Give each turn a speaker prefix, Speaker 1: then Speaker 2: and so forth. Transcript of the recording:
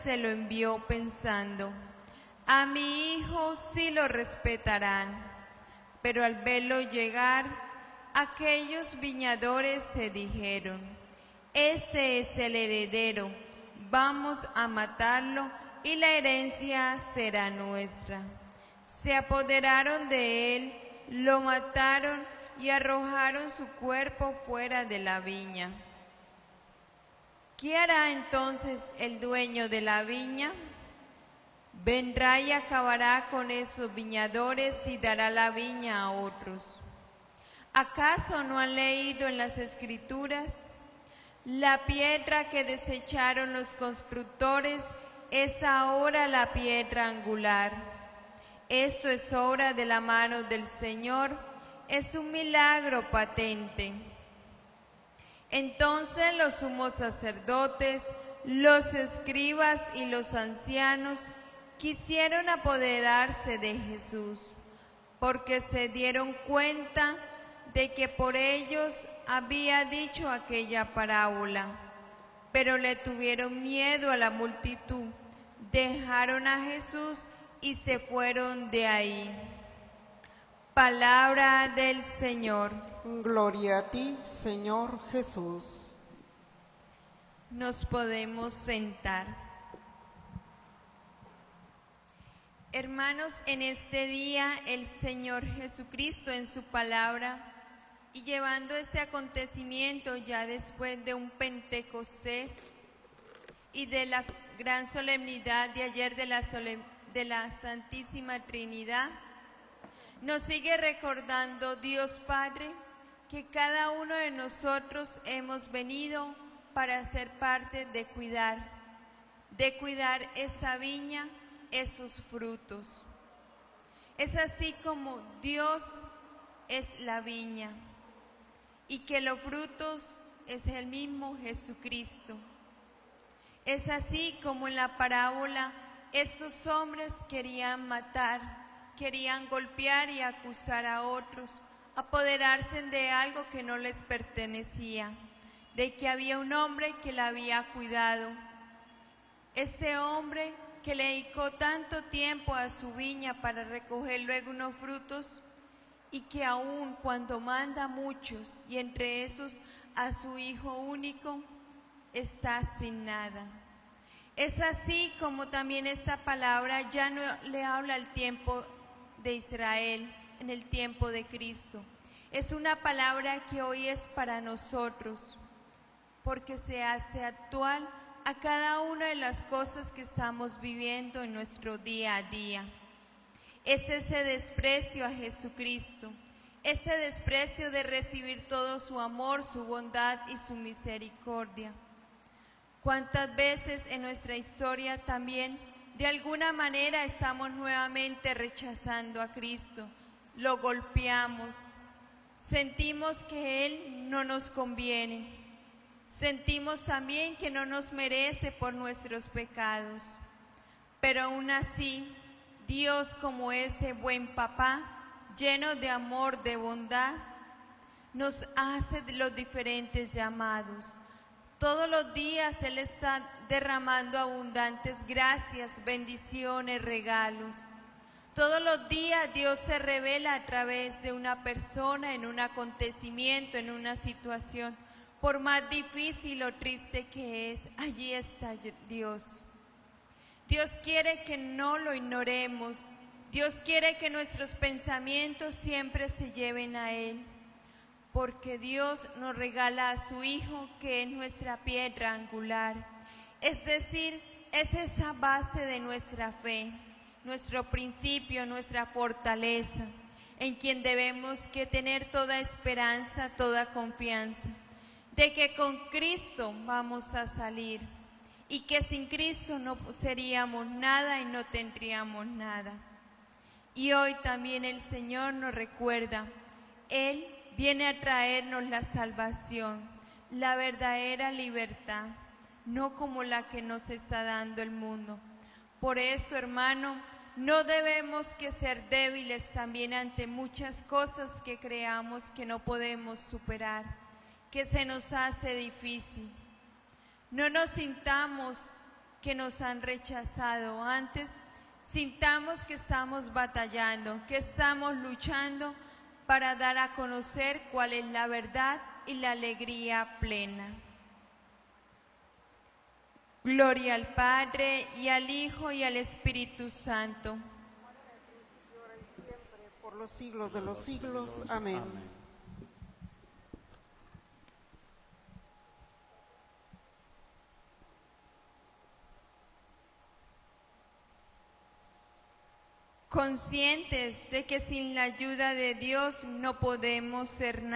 Speaker 1: se lo envió pensando: a mi hijo sí lo respetarán. Pero al verlo llegar, aquellos viñadores se dijeron: este es el heredero, vamos a matarlo y la herencia será nuestra. Se apoderaron de él, lo mataron y arrojaron su cuerpo fuera de la viña. ¿Qué hará entonces el dueño de la viña? Vendrá y acabará con esos viñadores y dará la viña a otros. ¿Acaso no han leído en las Escrituras? La piedra que desecharon los constructores es ahora la piedra angular. Esto es obra de la mano del Señor, es un milagro patente. Entonces los sumos sacerdotes, los escribas y los ancianos quisieron apoderarse de Jesús, porque se dieron cuenta de que por ellos había dicho aquella parábola. Pero le tuvieron miedo a la multitud, dejaron a Jesús y se fueron de ahí. Palabra del Señor.
Speaker 2: Gloria a ti, Señor Jesús.
Speaker 1: Nos podemos sentar. Hermanos, en este día el Señor Jesucristo en su palabra y llevando este acontecimiento ya después de un Pentecostés y de la gran solemnidad de ayer de la Santísima Trinidad, nos sigue recordando Dios Padre que cada uno de nosotros hemos venido para ser parte de cuidar esa viña, esos frutos. Es así como Dios es la viña y que los frutos es el mismo Jesucristo. Es así como en la parábola estos hombres querían matar, querían golpear y acusar a otros, apoderarse de algo que no les pertenecía, de que había un hombre que la había cuidado. Ese hombre que le dedicó tanto tiempo a su viña para recoger luego unos frutos y que aún cuando manda a muchos y entre esos a su hijo único, está sin nada. Es así como también esta palabra ya no le habla al tiempo de Israel, en el tiempo de Cristo. Es una palabra que hoy es para nosotros, porque se hace actual a cada una de las cosas que estamos viviendo en nuestro día a día. Es ese desprecio a Jesucristo, ese desprecio de recibir todo su amor, su bondad y su misericordia. ¿Cuántas veces en nuestra historia también de alguna manera estamos nuevamente rechazando a Cristo? Lo golpeamos, sentimos que Él no nos conviene, sentimos también que no nos merece por nuestros pecados, pero aún así, Dios, como ese buen papá, lleno de amor, de bondad, nos hace los diferentes llamados. Todos los días Él está derramando abundantes gracias, bendiciones, regalos. Todos los días Dios se revela a través de una persona, en un acontecimiento, en una situación. Por más difícil o triste que es, allí está Dios. Dios quiere que no lo ignoremos. Dios quiere que nuestros pensamientos siempre se lleven a Él. Porque Dios nos regala a su Hijo, que es nuestra piedra angular. Es decir, es esa base de nuestra fe, nuestro principio, nuestra fortaleza, en quien debemos que tener toda esperanza, toda confianza, de que con Cristo vamos a salir y que sin Cristo no seríamos nada y no tendríamos nada. Y hoy también el Señor nos recuerda, Él viene a traernos la salvación, la verdadera libertad, no como la que nos está dando el mundo. Por eso, hermano, no debemos que ser débiles también ante muchas cosas que creamos que no podemos superar, que se nos hace difícil. No nos sintamos que nos han rechazado antes, sintamos que estamos batallando, que estamos luchando para dar a conocer cuál es la verdad y la alegría plena. Gloria al Padre, y al Hijo, y al Espíritu Santo.
Speaker 2: Por los siglos de los siglos. Amén.
Speaker 1: Conscientes de que sin la ayuda de Dios no podemos ser nada.